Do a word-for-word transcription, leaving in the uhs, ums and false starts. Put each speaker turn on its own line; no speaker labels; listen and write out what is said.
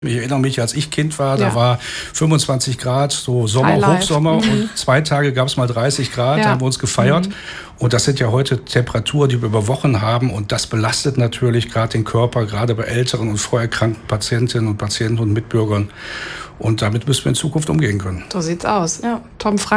Ich erinnere mich, als ich Kind war,
Ja.
da war fünfundzwanzig Grad, so Sommer,
Highlight.
Hochsommer,
Mhm.
und zwei Tage gab es mal dreißig Grad,
Ja.
da haben wir uns gefeiert.
Mhm.
Und das sind ja heute Temperaturen, die wir über Wochen haben, und das belastet natürlich gerade den Körper, gerade bei älteren und vorerkrankten Patientinnen und Patienten und Mitbürgern. Und damit müssen wir in Zukunft umgehen können.
So sieht's aus.
Ja.
Tom Frank